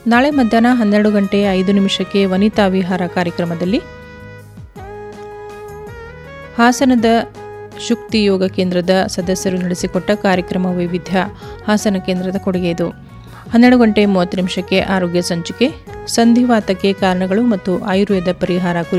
ನಾಳೆ ಮಧ್ಯಾಹ್ನ 12:05 ವನಿತಾ ವಿಹಾರ ಕಾರ್ಯಕ್ರಮದಲ್ಲಿ ಹಾಸನದ ಶುಕ್ತಿ ಯೋಗ ಕೇಂದ್ರದ ಸದಸ್ಯರು ನಡೆಸಿಕೊಟ್ಟ ಕಾರ್ಯಕ್ರಮ ವೈವಿಧ್ಯ ಹಾಸನ ಕೇಂದ್ರದ ಕೊಡುಗೆ ಇದು. 12:30 ಆರೋಗ್ಯ ಸಂಚಿಕೆ, ಸಂಧಿವಾತಕ್ಕೆ ಕಾರಣಗಳು ಮತ್ತು ಆಯುರ್ವೇದ ಪರಿಹಾರ